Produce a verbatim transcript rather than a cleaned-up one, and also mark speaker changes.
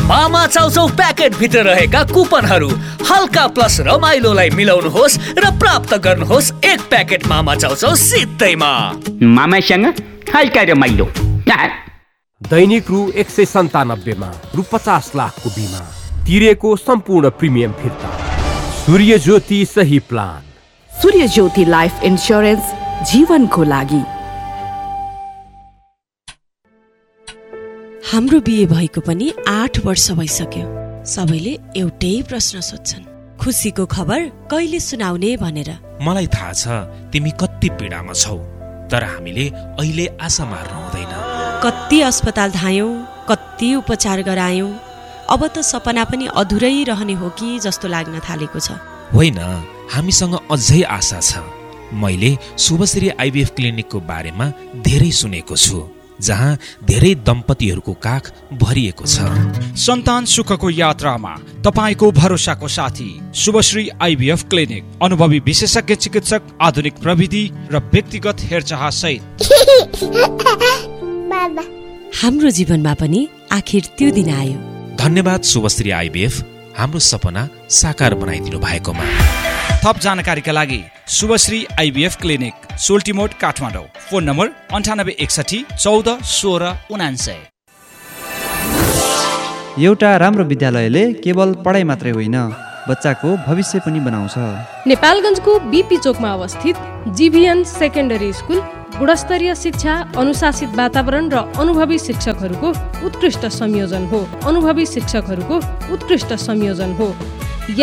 Speaker 1: मामा चाउचाउ प्याकेट भित्र रहेका कुपनहरू हल्का प्लस रमाइलोलाई मिलाउनुहोस् र प्राप्त गर्नुहोस् एक प्याकेट मामा चाउचाउ सित्तैमा।
Speaker 2: मामासँग हल्का रमाइलो।
Speaker 3: दैनिक रु एक सय सन्तानब्बेमा रु पचास लाखको बिमा तिरेको सम्पूर्ण प्रिमियम फिर्ता। सूर्य ज्योति सही प्लान।
Speaker 4: सूर्य ज्योति लाइफ इन्स्योरेन्स, जीवनको लागि।
Speaker 5: हाम्रो बिहे भएको पनि आठ वर्ष भइसक्यो। सबैले एउटै प्रश्न सोध्छन्, खुसीको खबर कहिले सुनाउने भनेर।
Speaker 6: मलाई थाहा छ तिमी कति पीडामा छौ, तर हामीले अहिले आशा मार्नु हुँदैन।
Speaker 5: कति अस्पताल धायौं, कति उपचार गरायौं, अब त सपना पनि अधुरै रहने हो कि जस्तो लाग्न थालेको छ।
Speaker 6: होइन, हामीसँग अझै आशा छ। मैले शुभश्री आइभीएफ क्लिनिकको बारेमा धेरै सुनेको छु, जहाँ धेरै दम्पतिहरूको काख भरिएको छ।
Speaker 7: सन्तान सुखको यात्रामा तपाईको भरोसाको साथी शुभश्री आइभीएफ क्लिनिक। अनुभवी विशेषज्ञ चिकित्सक, आधुनिक प्रविधि र व्यक्तिगत हेरचाह सहित।
Speaker 5: हाम्रो जीवनमा पनि आखिर त्यो दिन आयो।
Speaker 6: धन्यवाद शुभश्री आइभीएफ, हाम्रो सपना साकार बनाइदिनु भएकोमा।
Speaker 7: थप जानकारीका लागि Shubhashree IVF clinic, सोल्टिमोड, Kathmandu. Phone number अन्ठानब्बे एकसठी चौध सोह्र उनान्सय।
Speaker 8: एउटा राम्रो विद्यालयले केवल पढाइ मात्रै होइन, बच्चाको भविष्य पनि बनाउँछ।
Speaker 9: नेपालगञ्जको बीपी चोकमा अवस्थित जीभीएन सेकेन्डरी स्कुल गुणस्तरीय शिक्षा, अनुशासित वातावरण र अनुभवी शिक्षकहरूको उत्कृष्ट संयोजन हो। अनुभवी शिक्षकहरूको उत्कृष्ट संयोजन हो।